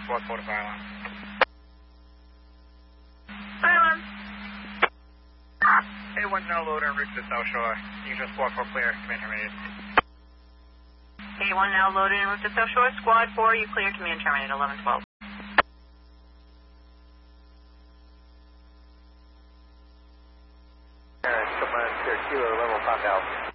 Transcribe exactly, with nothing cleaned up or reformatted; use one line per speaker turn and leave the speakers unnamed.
Squad four to fire alarm.
Fire alarm.
A one now loader en route to the South Shore. Usual Squad four clear, command terminated.
A one now loaded en route to South Shore. Squad four, you clear, command terminated, eleven twelve.
Come on, clear, kilo level, pop out.